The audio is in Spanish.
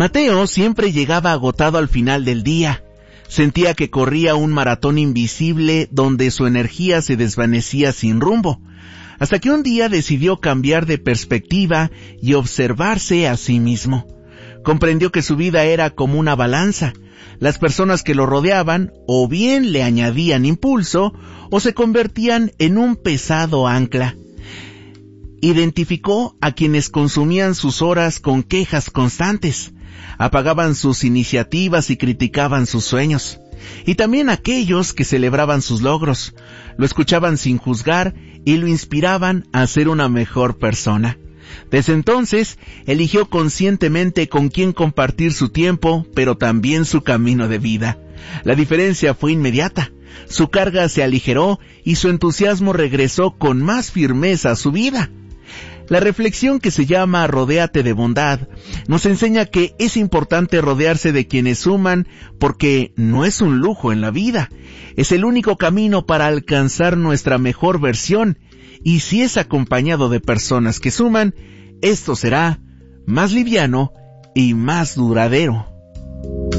Mateo siempre llegaba agotado al final del día. Sentía que corría un maratón invisible donde su energía se desvanecía sin rumbo, hasta que un día decidió cambiar de perspectiva y observarse a sí mismo. Comprendió que su vida era como una balanza. Las personas que lo rodeaban o bien le añadían impulso o se convertían en un pesado ancla. Identificó a quienes consumían sus horas con quejas constantes, apagaban sus iniciativas y criticaban sus sueños, y también aquellos que celebraban sus logros, lo escuchaban sin juzgar y lo inspiraban a ser una mejor persona. Desde entonces, eligió conscientemente con quién compartir su tiempo, pero también su camino de vida. La diferencia fue inmediata. Su carga se aligeró y su entusiasmo regresó con más firmeza a su vida. La reflexión, que se llama Rodéate de bondad, nos enseña que es importante rodearse de quienes suman, porque no es un lujo en la vida, es el único camino para alcanzar nuestra mejor versión, y si es acompañado de personas que suman, esto será más liviano y más duradero.